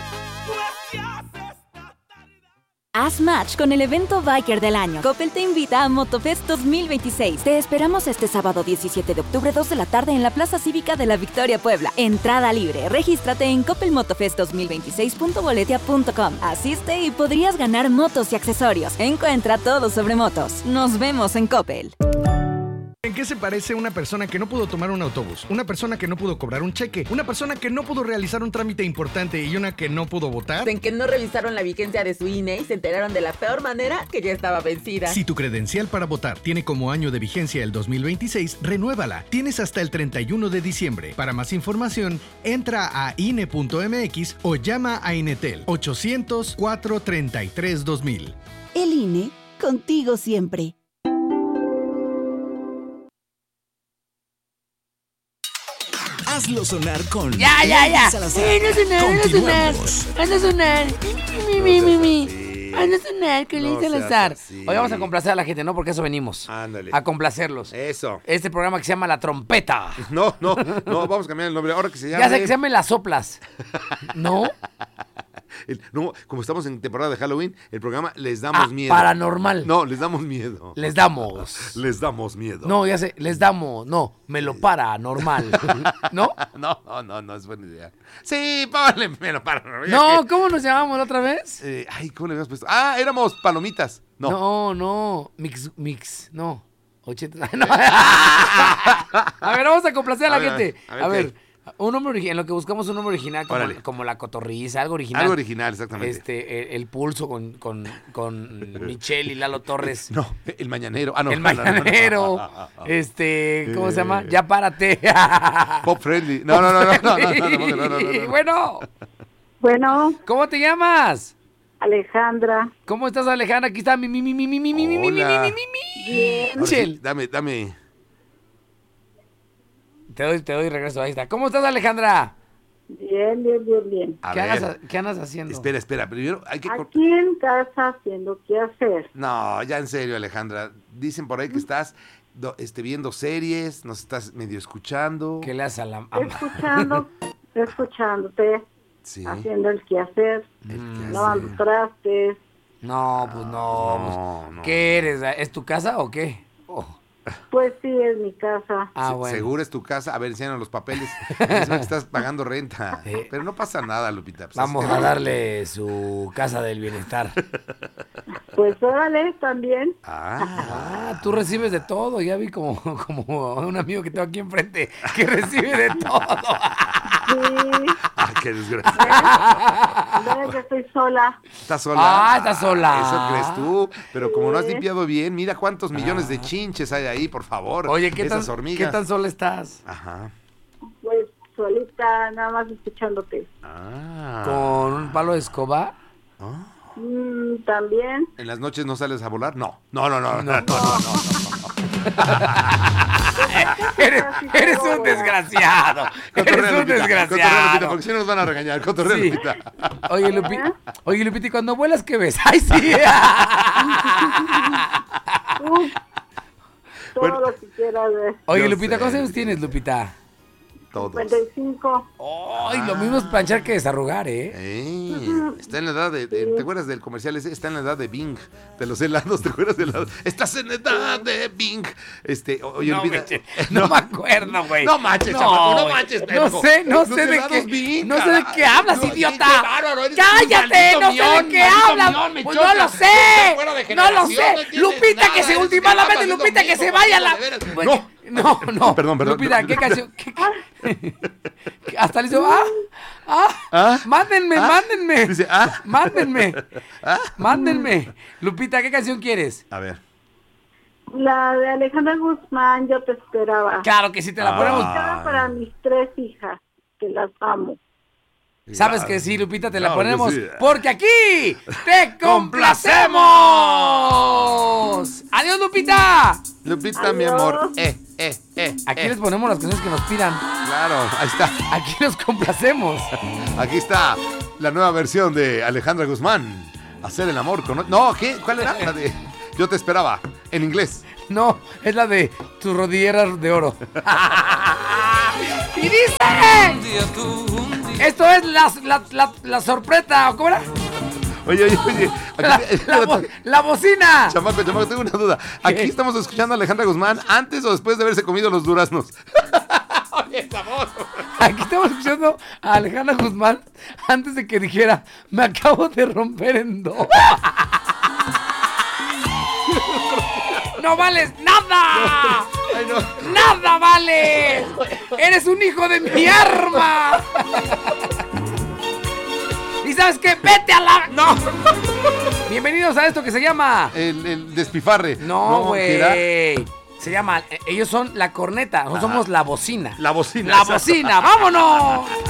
Haz match con el evento Biker del año. Coppel te invita a Motofest dos mil veintiséis. Te esperamos este sábado diecisiete de octubre, dos de la tarde en la Plaza Cívica de la Victoria, Puebla. Entrada libre. Regístrate en coppel motofest dos mil veintiséis punto boletia punto com. Asiste y podrías ganar motos y accesorios. Encuentra todo sobre motos. Nos vemos en Coppel. ¿En qué se parece una persona que no pudo tomar un autobús? Una persona que no pudo cobrar un cheque, una persona que no pudo realizar un trámite importante y una que no pudo votar. En que no revisaron la vigencia de su I N E y se enteraron de la peor manera que ya estaba vencida. Si tu credencial para votar tiene como año de vigencia el dos mil veintiséis, renuévala. Tienes hasta el treinta y uno de diciembre. Para más información, entra a I N E punto m x o llama a Inetel ochocientos, cuatrocientos treinta y tres, dos mil. El I N E, contigo siempre. Hazlo sonar con Ya, ya, ya. Salazar. Anda a sonar, anda a sonar. Anda a sonar. Mi, mi, mi, mi. Hazlo sonar con No Ley seas Salazar. así. Hoy vamos a complacer a la gente, ¿no? Porque eso venimos. Ándale. A complacerlos. Eso. Este programa que se llama La Trompeta. No, no, no, vamos a cambiar el nombre. Ahora que se llama. Ya sé que se llame Las Soplas. ¿No? El- no, como estamos en temporada de Halloween, el programa Les Damos Ah, Miedo. paranormal. No, Les Damos Miedo. Les damos. Les Damos Miedo. No, ya sé, les damos. No, me lo para, normal. ¿No? No, no, no, no es buena idea. Sí, póngale, me lo para. No, ¿cómo nos llamamos la otra vez? Eh, ay, ¿cómo le habíamos puesto? Ah, éramos palomitas. No. No, no. Mix, mix, no. ochenta. No. A ver, vamos a complacer a la A ver, gente. a ver, A ¿qué? ver, un nombre original, en lo que buscamos un nombre original como, Órale. como la cotorriza, algo original. Algo original, exactamente. Este, el, el pulso con, con, con Michelle y Lalo Torres. No, el mañanero. Ah, no. El no, no, no, no. mañanero. Este, ¿cómo se llama? Eh. Ya párate. Pop friendly. No, no, no, no, no, no, no, no, no, no, no, no. Bueno. Bueno. ¿Cómo te llamas? Alejandra. ¿Cómo estás, Alejandra? Aquí está mi, mi, mi, mi, mi, mi, mi, mi, mi, mi, Hola. mi, mi, mi. Bien. Ahora sí, Michelle. dame, dame. Te doy, te doy regreso, ahí está. ¿Cómo estás, Alejandra? Bien, bien, bien, bien. A ¿Qué ver. andas, ¿Qué andas haciendo? Espera, espera. Primero hay que. cor- Aquí en casa haciendo qué hacer. No, ya en serio, Alejandra. Dicen por ahí que estás do- este, viendo series, nos estás medio escuchando. ¿Qué le haces a la Escuchando, escuchándote, Sí. haciendo el qué hacer, lavando trastes. No, pues no. No, pues, no. ¿Qué eres? ¿Es tu casa o qué? Oh. Pues sí, es mi casa. Ah, Se- bueno. Seguro es tu casa. A ver, enséñanos los papeles. Es que estás pagando renta. Sí. Pero no pasa nada, Lupita. Pues, Vamos es- a darle su casa del bienestar. Pues órale, también. Ah, Ah, tú recibes de todo. Ya vi como, como un amigo que tengo aquí enfrente que recibe de todo. Sí, ah, qué desgracia. ve que estoy sola. ¿Estás sola? Ah, estás sola. Eso crees tú. Pero como no has Sí. limpiado bien, mira cuántos millones de chinches hay ahí, por favor. Oye, ¿qué tan, Esas hormigas. ¿qué tan sola estás? Ajá. Pues solita, nada más escuchándote. Ah. ¿Con un palo de escoba? Mm, también. ¿En las noches no sales a volar? No. No, no, no, no, no, no, no, no, Eres, eres un desgraciado. Eres Cotorrea, un Lupita, cotorrea, Lupita, desgraciado. porque si no nos van a regañar. Cotorrea, Sí. Lupita. Oye, Lupita, oye, Lupita, ¿y cuando vuelas qué ves? ¡Ay, sí! Uf, todo Bueno. lo que quieras ver. Oye, Yo Lupita, sé. ¿cuántos años tienes, Lupita? Todos. cincuenta y cinco. Ay, lo mismo es planchar que desarrugar, ¿eh? Ey, está en la edad de, de- ¿te acuerdas del comercial ese? Está en la edad de Bing, de los helados, ¿te acuerdas del helado? Estás en la edad de Bing. Este, o- oye, No, Lupita. Meche, no me acuerdo, güey. No manches, No, chamaco, no güey. manches, No pendejo. sé, no Los sé de helados qué, Bing, no sé de cara. qué hablas, No, idiota. qué bárbaro, eres un Cállate, maldito no sé mión, de qué maldito hablas. mión, Pues mechoca. no lo Estás sé. fuera de No lo generación, sé. no entiendes Lupita, nada, que se es últimamente, que estás Lupita, que haciendo se vaya la. de veras. Pues, No. No, no. Perdón, perdón. Lupita, ¿qué canción? ¿Qué- qué- Hasta le hizo, ah, ah, ¿Ah? mándenme, ¿Ah? mándenme. Dice, ah. Mándenme, ¿Ah? mándenme. Lupita, ¿qué canción quieres? A ver. La de Alejandra Guzmán, yo te esperaba. Claro que sí te la ponemos. Dedicada para mis tres hijas, que las amo. Sabes que sí, Lupita, te la Claro que ponemos sí. porque aquí te complacemos. Adiós, Lupita. Lupita, mi amor. Eh, eh, eh. Aquí eh. les ponemos las canciones que nos pidan. Claro, ahí está. Aquí los complacemos. Aquí está la nueva versión de Alejandra Guzmán. Hacer el amor con... No, ¿qué? ¿Cuál era? La de... Yo te esperaba. En inglés. No, es la de tus rodilleras de oro. Y dice... Esto es la, la, la, la sorpresa, ¿cómo era? Oye, oye, oye. La, Aquí- la bo- la bocina. Chamaco, chamaco, tengo una duda. ¿Aquí estamos escuchando a Alejandra Guzmán antes o después de haberse comido los duraznos? Oye, sabor. Aquí estamos escuchando a Alejandra Guzmán antes de que dijera, me acabo de romper en dos. ¡No vales nada! Ay, no. ¡Nada vales! ¡Eres un hijo de mi arma! ¿Y sabes qué? ¡Vete a la...! ¡No! Bienvenidos a esto que se llama... El, el despifarre. No, ¿qué era? güey. Se llama... eh, Ellos son la corneta, nosotros Ajá. somos la bocina. La bocina. ¡La exacto. bocina! ¡Vámonos!